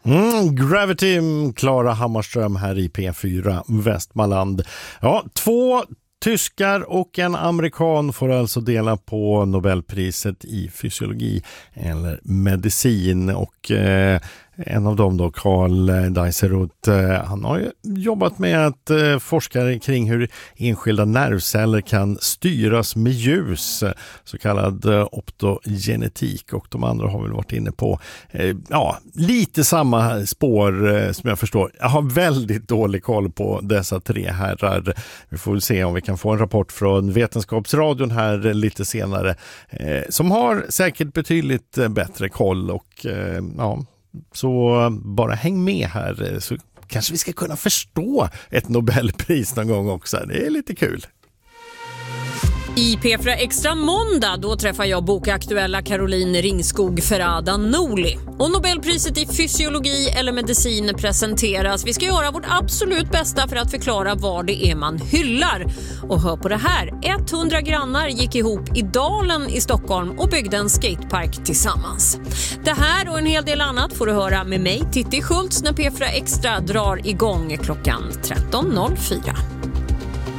Gravity, Klara Hammarström här i P4 Västmanland. Ja, 2 tyskar och en amerikan får alltså dela på Nobelpriset i fysiologi eller medicin, och en av dem då, Karl Dijsselroth, han har ju jobbat med att forska kring hur enskilda nervceller kan styras med ljus, så kallad optogenetik, och de andra har väl varit inne på lite samma spår som jag förstår. Jag har väldigt dålig koll på dessa 3 herrar. Vi får väl se om vi kan få en rapport från Vetenskapsradion här lite senare, som har säkert betydligt bättre koll, och så bara häng med här, så kanske vi ska kunna förstå ett Nobelpris någon gång också. Det är lite kul. I P4 Extra måndag, då träffar jag bokaktuella Caroline Ringskog Ferrada Noli. Och Nobelpriset i fysiologi eller medicin presenteras. Vi ska göra vårt absolut bästa för att förklara vad det är man hyllar. Och hör på det här. 100 grannar gick ihop i Dalen i Stockholm och byggde en skatepark tillsammans. Det här och en hel del annat får du höra med mig, Titti Schultz, när P4 Extra drar igång klockan 13.04.